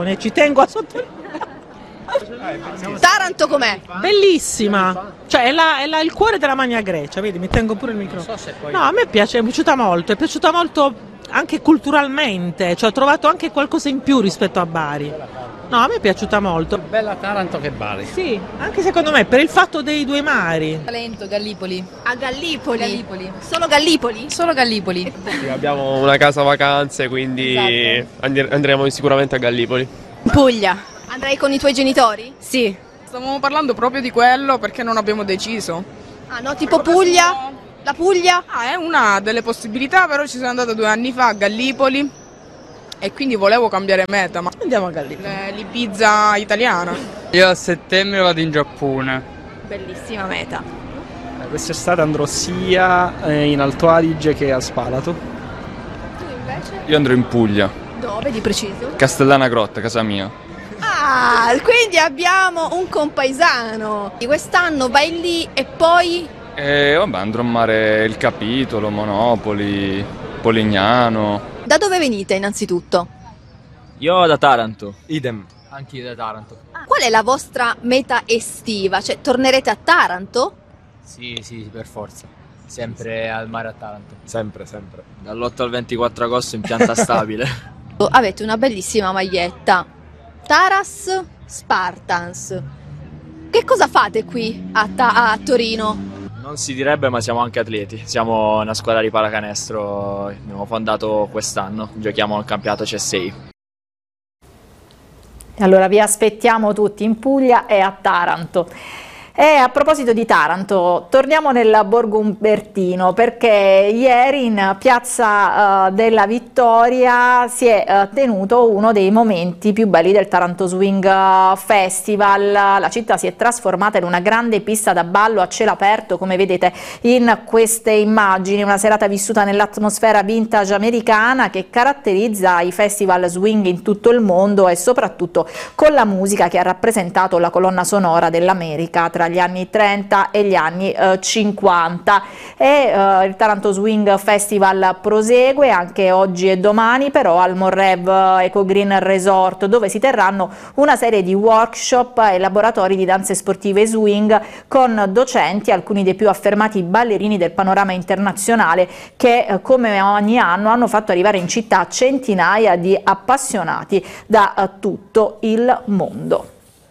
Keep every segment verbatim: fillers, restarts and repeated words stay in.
nazione, ci tengo a sottolineare. Taranto com'è? Bellissima, cioè è, la, è la, il cuore della Magna Grecia, vedi, mi tengo pure il microfono. So poi... No, a me piace, è piaciuta molto, è piaciuta molto anche culturalmente, cioè ho trovato anche qualcosa in più rispetto a Bari. No, a me è piaciuta molto. Più bella Taranto che Bari. Sì, anche secondo me, per il fatto dei due mari. Talento, Gallipoli. A Gallipoli? Gallipoli. Solo Gallipoli? Solo Gallipoli. Sì, abbiamo una casa vacanze, quindi Esatto. and- andremo sicuramente a Gallipoli. Puglia. Andrai con i tuoi genitori? Sì. Stavamo parlando proprio di quello perché non abbiamo deciso. Ah no, tipo Puglia? La Puglia? Ah, è una delle possibilità, però ci sono andata due anni fa a Gallipoli e quindi volevo cambiare meta, ma Andiamo a Gallipoli. eh, l'Ibiza italiana. Io a settembre vado in Giappone. Bellissima meta. Quest'estate andrò sia eh, in Alto Adige che a Spalato. Tu invece? Io andrò in Puglia, Dove di preciso? Castellana Grotta, casa mia. Ah, quindi abbiamo un compaesano. Di quest'anno vai lì e poi... E vabbè, andrò a mare Il Capitolo, Monopoli, Polignano. Da dove venite innanzitutto? Io da Taranto. Idem. Anch'io da Taranto. Qual è la vostra meta estiva? Cioè, tornerete a Taranto? Sì, sì, per forza. Sempre al mare a Taranto. Sempre, sempre. Dall'otto al ventiquattro agosto in pianta stabile. Avete una bellissima maglietta. Taras Spartans. Che cosa fate qui a, Ta- a Torino? Non si direbbe, ma siamo anche atleti. Siamo una squadra di pallacanestro, abbiamo fondato quest'anno, giochiamo al campionato C S I. Allora vi aspettiamo tutti in Puglia e a Taranto. E a proposito di Taranto, torniamo nel Borgo Umbertino, perché ieri in Piazza uh, della Vittoria si è uh, tenuto uno dei momenti più belli del Taranto Swing Festival. La città si è trasformata in una grande pista da ballo a cielo aperto, come vedete in queste immagini, una serata vissuta nell'atmosfera vintage americana che caratterizza i festival swing in tutto il mondo, e soprattutto con la musica che ha rappresentato la colonna sonora dell'America tra gli anni trenta e gli anni eh, cinquanta. E eh, il Taranto Swing Festival prosegue anche oggi e domani, però al Morrev Eco Green Resort, dove si terranno una serie di workshop e laboratori di danze sportive swing con docenti, alcuni dei più affermati ballerini del panorama internazionale, che eh, come ogni anno hanno fatto arrivare in città centinaia di appassionati da eh, tutto il mondo.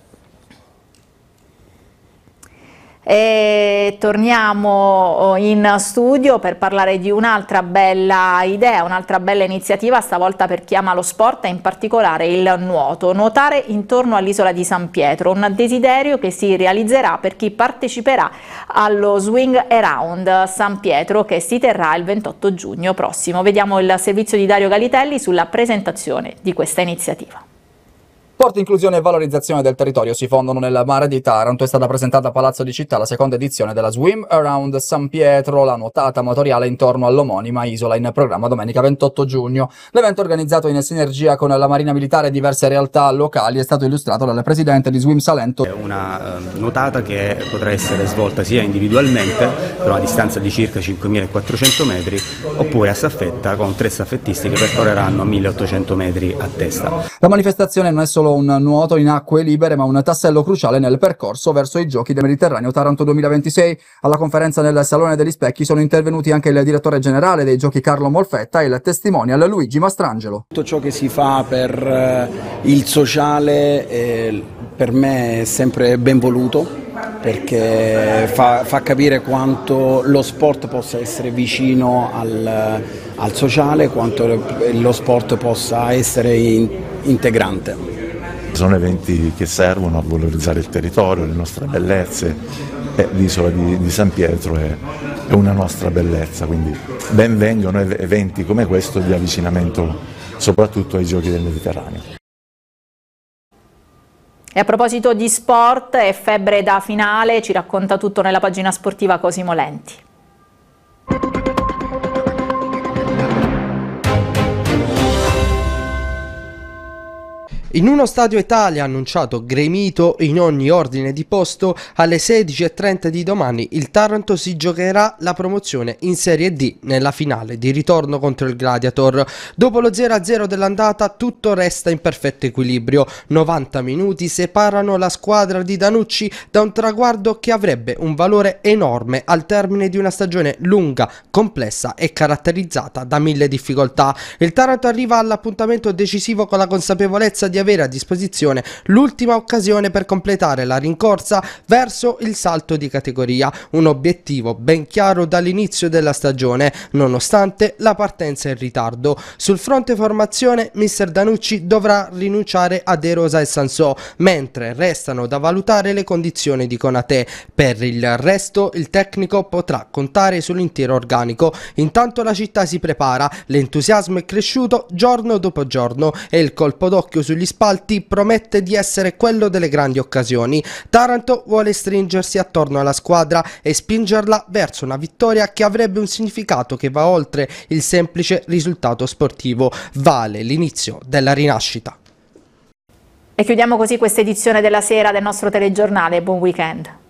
E torniamo in studio per parlare di un'altra bella idea, un'altra bella iniziativa, stavolta per chi ama lo sport e in particolare il nuoto. Nuotare intorno all'isola di San Pietro, un desiderio che si realizzerà per chi parteciperà allo Swing Around San Pietro, che si terrà il ventotto giugno prossimo. Vediamo il servizio di Dario Galitelli sulla presentazione di questa iniziativa. Sport, inclusione e valorizzazione del territorio si fondono nel mare di Taranto. È stata presentata a Palazzo di Città la seconda edizione della Swim Around San Pietro, la nuotata amatoriale intorno all'omonima isola, in programma domenica ventotto giugno. L'evento, organizzato in sinergia con la Marina Militare e diverse realtà locali, è stato illustrato dal presidente di Swim Salento. È una eh, nuotata che potrà essere svolta sia individualmente, per una distanza di circa cinquemilaquattrocento metri, oppure a staffetta con tre staffettisti che percorreranno milleottocento metri a testa. La manifestazione non è solo un nuoto in acque libere, ma un tassello cruciale nel percorso verso i Giochi del Mediterraneo Taranto duemilaventisei. Alla conferenza nel Salone degli Specchi sono intervenuti anche il direttore generale dei Giochi Carlo Molfetta e il testimonial Luigi Mastrangelo. Tutto ciò che si fa per il sociale eh, per me è sempre ben voluto, perché fa, fa capire quanto lo sport possa essere vicino al, al sociale, quanto lo sport possa essere in, integrante. Sono eventi che servono a valorizzare il territorio, le nostre bellezze, e l'isola di, di San Pietro è, è una nostra bellezza, quindi ben vengano eventi come questo di avvicinamento soprattutto ai Giochi del Mediterraneo. E a proposito di sport e febbre da finale, ci racconta tutto nella pagina sportiva Cosimo Lenti. In uno stadio Italia annunciato gremito in ogni ordine di posto, alle sedici e trenta di domani il Taranto si giocherà la promozione in Serie D nella finale di ritorno contro il Gladiator. Dopo lo zero a zero dell'andata tutto resta in perfetto equilibrio. novanta minuti separano la squadra di Danucci da un traguardo che avrebbe un valore enorme al termine di una stagione lunga, complessa e caratterizzata da mille difficoltà. Il Taranto arriva all'appuntamento decisivo con la consapevolezza di avere a disposizione l'ultima occasione per completare la rincorsa verso il salto di categoria, un obiettivo ben chiaro dall'inizio della stagione, nonostante la partenza in ritardo. Sul fronte formazione, mister Danucci dovrà rinunciare a De Rosa e Sansò, mentre restano da valutare le condizioni di Konaté. Per il resto, il tecnico potrà contare sull'intero organico. Intanto la città si prepara, l'entusiasmo è cresciuto giorno dopo giorno e il colpo d'occhio sugli spalti promette di essere quello delle grandi occasioni. Taranto vuole stringersi attorno alla squadra e spingerla verso una vittoria che avrebbe un significato che va oltre il semplice risultato sportivo. Vale l'inizio della rinascita. E chiudiamo così questa edizione della sera del nostro telegiornale. Buon weekend.